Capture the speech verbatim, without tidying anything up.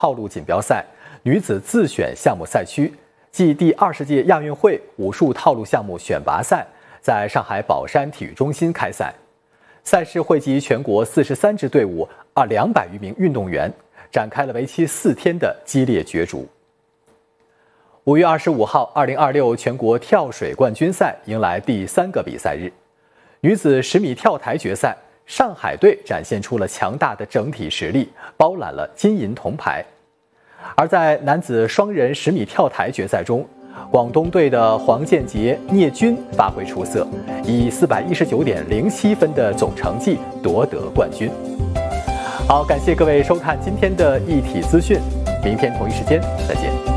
套路锦标赛女子自选项目赛区暨第二十届亚运会武术套路项目选拔赛在上海宝山体育中心开赛。赛事汇集全国四十三支队伍，二两百余名运动员，展开了为期四天的激烈角逐。五月二十五号，二零二六全国跳水冠军赛迎来第三个比赛日。女子十米跳台决赛，上海队展现出了强大的整体实力，包揽了金银铜牌。而在男子双人十米跳台决赛中，广东队的黄建杰、聂军发挥出色，以四百一十九点零七分的总成绩夺得冠军。好，感谢各位收看今天的一体资讯，明天同一时间再见。